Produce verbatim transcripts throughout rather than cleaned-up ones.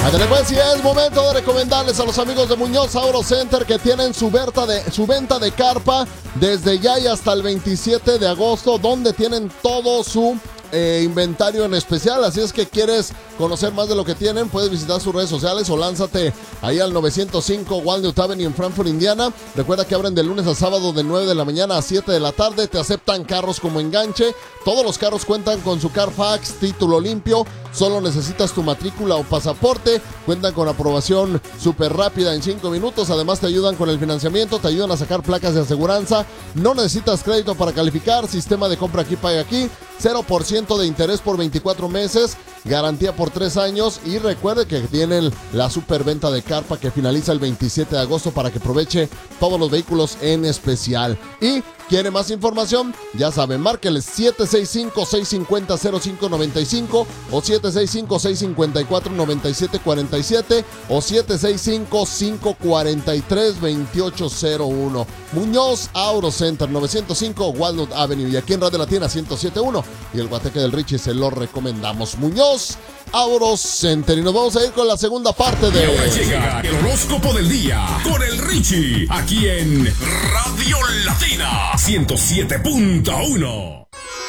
Ándale pues, y es momento de recomendarles a los amigos de Muñoz Auto Center que tienen su venta de, su venta de carpa desde ya y hasta el veintisiete de agosto, donde tienen todo su Eh, inventario en especial. Así es que quieres conocer más de lo que tienen, puedes visitar sus redes sociales o lánzate ahí al novecientos cinco Walnut Avenue en Frankfort, Indiana. Recuerda que abren de lunes a sábado de nueve de la mañana a siete de la tarde. Te aceptan carros como enganche. Todos los carros cuentan con su Carfax, título limpio. Solo necesitas tu matrícula o pasaporte. Cuentan con aprobación súper rápida en cinco minutos. Además te ayudan con el financiamiento, te ayudan a sacar placas de aseguranza. No necesitas crédito para calificar. Sistema de compra aquí, paga aquí. cero por ciento de interés por veinticuatro meses, garantía por tres años, y recuerde que tienen la superventa de carpa que finaliza el veintisiete de agosto para que aproveche todos los vehículos en especial. Y ¿quiere más información? Ya saben, márqueles siete seis cinco, seis cinco cero, cero cinco nueve cinco o siete seis cinco, seis cinco cuatro, nueve siete cuatro siete o siete seis cinco, cinco cuatro tres, dos ocho cero uno. Muñoz Auto Center, novecientos cinco Walnut Avenue, y aquí en Radio Latina ciento siete punto uno y el Guateque del Richie se lo recomendamos. Muñoz Auto Center, y nos vamos a ir con la segunda parte de... Y ahora llega el horóscopo del día con el Richie, aquí en Radio Latina ciento siete punto uno.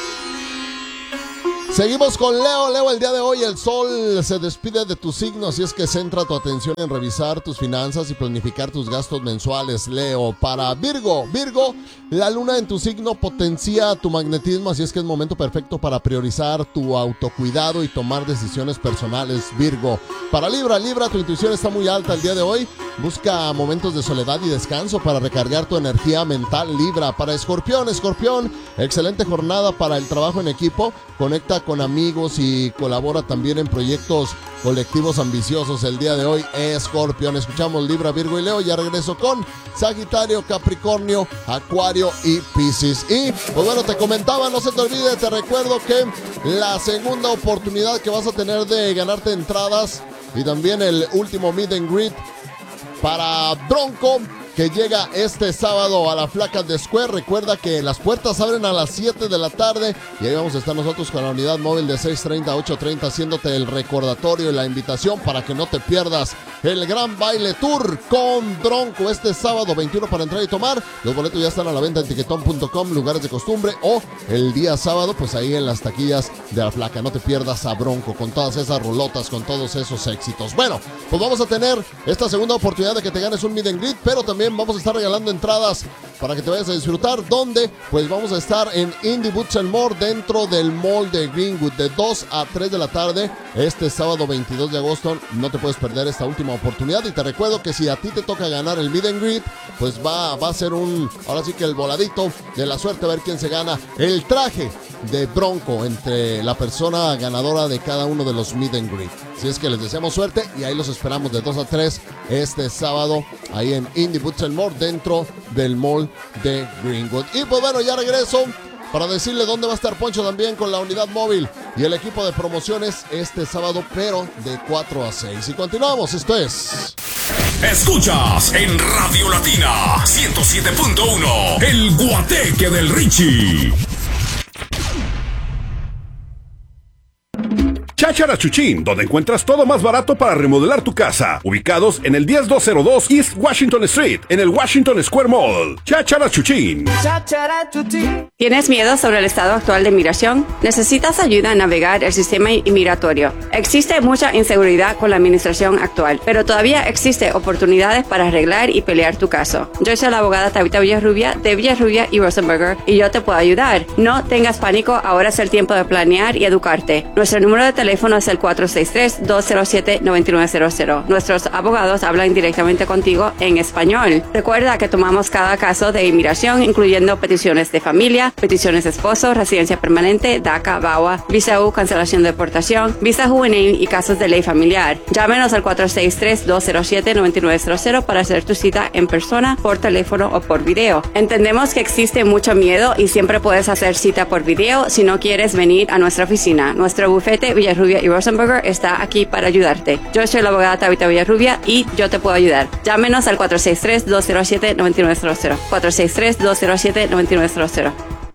Seguimos con Leo. Leo, el día de hoy el sol se despide de tu signo, así es que centra tu atención en revisar tus finanzas y planificar tus gastos mensuales, Leo. Para Virgo, Virgo, la luna en tu signo potencia tu magnetismo, así es que es momento perfecto para priorizar tu autocuidado y tomar decisiones personales, Virgo. Para Libra, Libra, tu intuición está muy alta el día de hoy. Busca momentos de soledad y descanso para recargar tu energía mental, Libra. Para Escorpión, Escorpión, excelente jornada para el trabajo en equipo. Conecta con amigos y colabora también en proyectos colectivos ambiciosos el día de hoy, Escorpión. Escuchamos Libra, Virgo y Leo. Ya regreso con Sagitario, Capricornio, Acuario y Piscis. Y pues bueno, te comentaba, no se te olvide, te recuerdo que la segunda oportunidad que vas a tener de ganarte entradas y también el último meet and greet para Bronco, que llega este sábado a la Flaca de Square. Recuerda que las puertas abren a las siete de la tarde y ahí vamos a estar nosotros con la unidad móvil de seis treinta a ocho treinta haciéndote el recordatorio y la invitación para que no te pierdas el gran baile tour con Bronco este sábado veintiuno para entrar y tomar. Los boletos ya están a la venta en tiquetón punto com, lugares de costumbre, o el día sábado pues ahí en las taquillas de la Flaca. No te pierdas a Bronco con todas esas rolotas, con todos esos éxitos. Bueno, pues vamos a tener esta segunda oportunidad de que te ganes un meet and greet, pero también vamos a estar regalando entradas para que te vayas a disfrutar. ¿Dónde? Pues vamos a estar en Indie Boots and More, dentro del mall de Greenwood, de dos a tres de la tarde este sábado veintidós de agosto. No te puedes perder esta última oportunidad, y te recuerdo que si a ti te toca ganar el meet and greet, pues va, va a ser un, ahora sí que el voladito de la suerte, a ver quién se gana el traje de Bronco entre la persona ganadora de cada uno de los meet and greet. Así es que les deseamos suerte y ahí los esperamos de dos a tres este sábado ahí en Indie Boots and More, dentro del mall de Greenwood. Y pues bueno, ya regreso para decirle dónde va a estar Poncho también con la unidad móvil y el equipo de promociones este sábado, pero de cuatro a seis. Y continuamos, esto es... Escuchas en Radio Latina ciento siete punto uno, el Guateque del Richie. Cháchara Chuchín, donde encuentras todo más barato para remodelar tu casa. Ubicados en el diez mil doscientos dos East Washington Street, en el Washington Square Mall. Cháchara Chuchín. ¿Tienes miedo sobre el estado actual de inmigración? ¿Necesitas ayuda a navegar el sistema inmigratorio? Existe mucha inseguridad con la administración actual, pero todavía existe oportunidades para arreglar y pelear tu caso. Yo soy la abogada Tabitha Villarrubia de Villarrubia y Rosenberger, y yo te puedo ayudar. No tengas pánico, ahora es el tiempo de planear y educarte. Nuestro número de teléfono es el cuatro seis tres, dos cero siete, nueve nueve cero cero. Nuestros abogados hablan directamente contigo en español. Recuerda que tomamos cada caso de inmigración, incluyendo peticiones de familia, peticiones de esposo, residencia permanente, DACA, V A W A, visa U, cancelación de deportación, visa juvenil y casos de ley familiar. Llámenos al cuatro seis tres, dos cero siete, nueve nueve cero cero para hacer tu cita en persona, por teléfono o por video. Entendemos que existe mucho miedo y siempre puedes hacer cita por video si no quieres venir a nuestra oficina. Nuestro bufete Villarrubia y Rosenberger está aquí para ayudarte. Yo soy la abogada Tabitha Villarrubia y yo te puedo ayudar. Llámenos al cuatro seis tres, dos cero siete, nueve nueve cero cero. cuatro seis tres, dos cero siete, nueve nueve cero cero.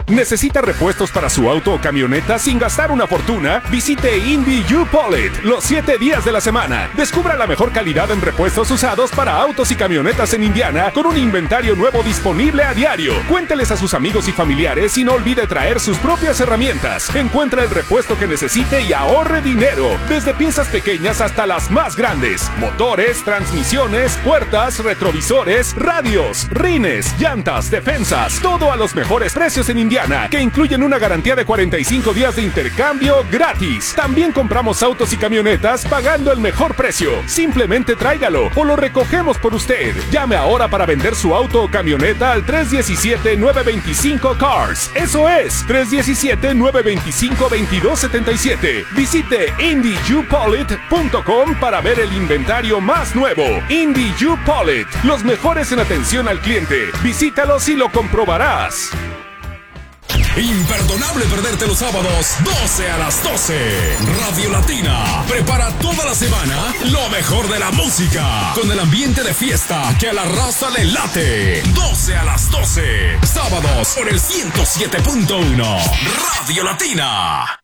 ¿Necesita repuestos para su auto o camioneta sin gastar una fortuna? Visite Indy U-Polit los siete días de la semana. Descubra la mejor calidad en repuestos usados para autos y camionetas en Indiana con un inventario nuevo disponible a diario. Cuénteles a sus amigos y familiares y no olvide traer sus propias herramientas. Encuentra el repuesto que necesite y ahorre dinero. Desde piezas pequeñas hasta las más grandes. Motores, transmisiones, puertas, retrovisores, radios, rines, llantas, defensas. Todo a los mejores precios en Indiana, que incluyen una garantía de cuarenta y cinco días de intercambio gratis. También compramos autos y camionetas pagando el mejor precio. Simplemente tráigalo o lo recogemos por usted. Llame ahora para vender su auto o camioneta al tres uno siete, nueve dos cinco, CARS. Eso es, tres uno siete, nueve dos cinco, veintidós setenta y siete. Visite Indy U Polit punto com para ver el inventario más nuevo. Indy U-Polit, los mejores en atención al cliente. Visítalos y lo comprobarás. Imperdonable perderte los sábados, doce a las doce. Radio Latina prepara toda la semana lo mejor de la música, con el ambiente de fiesta que a la raza le late. doce a las doce, sábados por el ciento siete punto uno. Radio Latina.